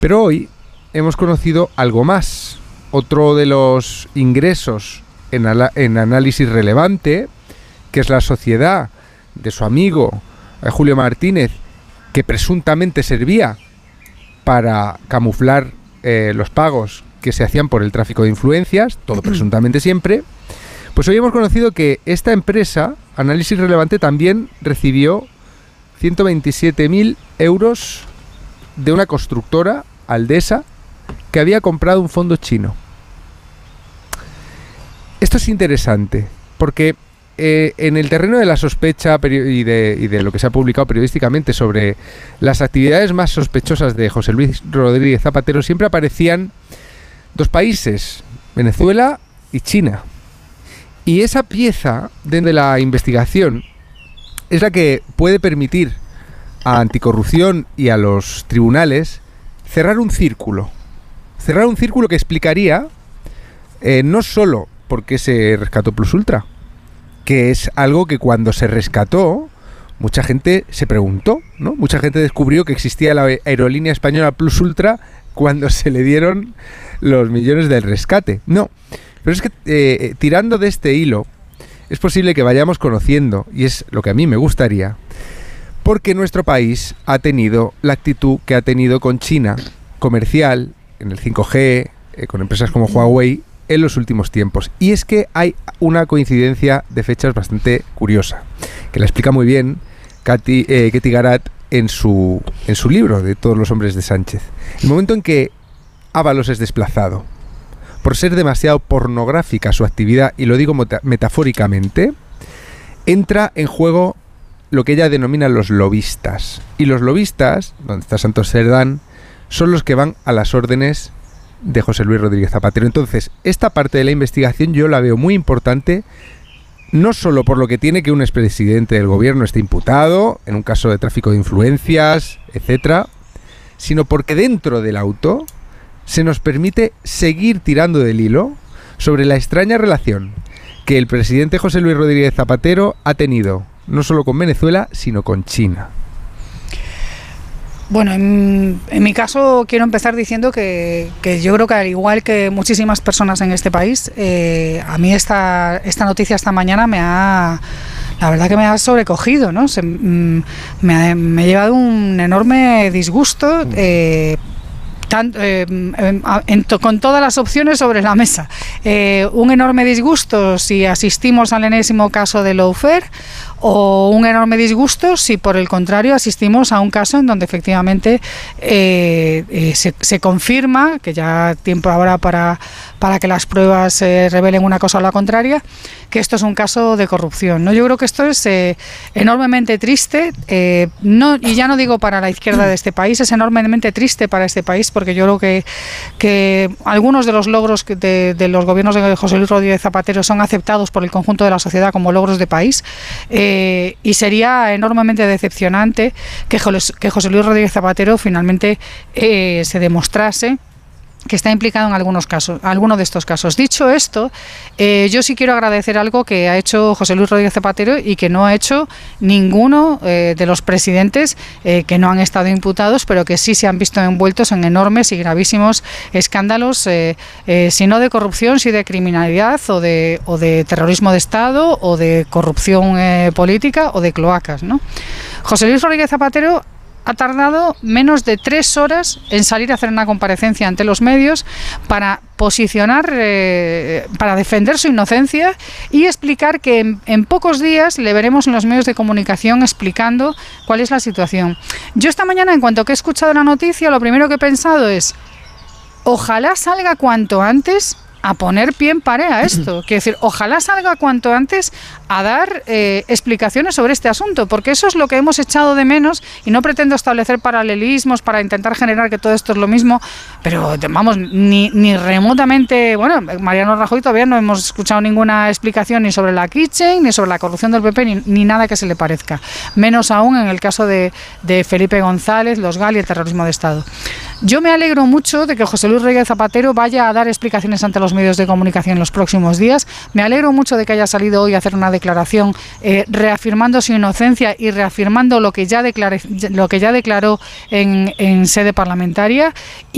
Pero hoy hemos conocido algo más. Otro de los ingresos en análisis relevante, que es la sociedad de su amigo Julio Martínez, que presuntamente servía para camuflar los pagos que se hacían por el tráfico de influencias, todo presuntamente siempre. Pues hoy hemos conocido que esta empresa, Análisis Relevante, también recibió 127.000 euros de una constructora, Aldesa, que había comprado un fondo chino. Esto es interesante, porque en el terreno de la sospecha y de lo que se ha publicado periodísticamente sobre las actividades más sospechosas de José Luis Rodríguez Zapatero, siempre aparecían dos países, Venezuela y China. Y esa pieza de la investigación es la que puede permitir a Anticorrupción y a los tribunales cerrar un círculo que explicaría no solo por qué se rescató Plus Ultra, que es algo que cuando se rescató mucha gente se preguntó, ¿no? Mucha gente descubrió que existía la aerolínea española Plus Ultra cuando se le dieron los millones del rescate. No, pero es que tirando de este hilo es posible que vayamos conociendo, y es lo que a mí me gustaría, porque nuestro país ha tenido la actitud que ha tenido con China, comercial, en el 5G, con empresas como Huawei, en los últimos tiempos. Y es que hay una coincidencia de fechas bastante curiosa, que la explica muy bien Ketty Garat en su libro de Todos los hombres de Sánchez. El momento en que Ábalos es desplazado por ser demasiado pornográfica su actividad, y lo digo metafóricamente, entra en juego lo que ella denomina los lobistas. Y los lobistas, donde está Santos Cerdán, son los que van a las órdenes de José Luis Rodríguez Zapatero. Entonces, esta parte de la investigación yo la veo muy importante, no solo por lo que tiene que un expresidente del gobierno esté imputado en un caso de tráfico de influencias, etcétera, sino porque dentro del auto se nos permite seguir tirando del hilo sobre la extraña relación que el presidente José Luis Rodríguez Zapatero ha tenido no solo con Venezuela, sino con China. Bueno, en mi caso quiero empezar diciendo que yo creo que al igual que muchísimas personas en este país, a mí esta noticia esta mañana la verdad que me ha sobrecogido, ¿no? Me ha llevado un enorme disgusto, con todas las opciones sobre la mesa. Un enorme disgusto si asistimos al enésimo caso de lawfare, o un enorme disgusto si por el contrario asistimos a un caso en donde efectivamente se confirma, que ya tiempo habrá para que las pruebas revelen una cosa o la contraria, que esto es un caso de corrupción, ¿no? Yo creo que esto es enormemente triste, y ya no digo para la izquierda de este país, es enormemente triste para este país, porque yo creo que algunos de los logros de los gobiernos de José Luis Rodríguez Zapatero son aceptados por el conjunto de la sociedad como logros de país, y sería enormemente decepcionante que José Luis Rodríguez Zapatero finalmente se demostrase que está implicado en alguno de estos casos. Dicho esto, yo sí quiero agradecer algo que ha hecho José Luis Rodríguez Zapatero y que no ha hecho ninguno de los presidentes que no han estado imputados, pero que sí se han visto envueltos en enormes y gravísimos escándalos, si no de corrupción, sí de criminalidad o de terrorismo de Estado o de corrupción política o de cloacas, ¿no? José Luis Rodríguez Zapatero ha tardado menos de 3 horas en salir a hacer una comparecencia ante los medios para posicionar, para defender su inocencia y explicar que en pocos días le veremos en los medios de comunicación explicando cuál es la situación. Yo esta mañana, en cuanto que he escuchado la noticia, lo primero que he pensado es: ojalá salga cuanto antes a poner pie en pared a esto. Quiero decir, ojalá salga cuanto antes a dar explicaciones sobre este asunto, porque eso es lo que hemos echado de menos, y no pretendo establecer paralelismos para intentar generar que todo esto es lo mismo, pero vamos, ni remotamente. Bueno, Mariano Rajoy todavía no hemos escuchado ninguna explicación ni sobre la Kitchen, ni sobre la corrupción del PP, ni nada que se le parezca, menos aún en el caso de Felipe González, los GAL y el terrorismo de Estado. Yo me alegro mucho de que José Luis Rodríguez Zapatero vaya a dar explicaciones ante los medios de comunicación en los próximos días. Me alegro mucho de que haya salido hoy a hacer una declaración reafirmando su inocencia y reafirmando lo que ya declaró en sede parlamentaria.